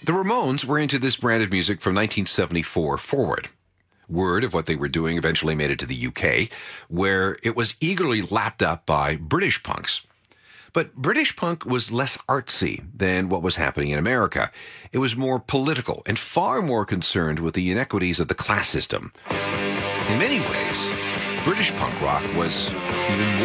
The Ramones were into this brand of music from 1974 forward. Word of what they were doing eventually made it to the UK, where it was eagerly lapped up by British punks. But British punk was less artsy than what was happening in America. It was more political and far more concerned with the inequities of the class system. In many ways, British punk rock was even more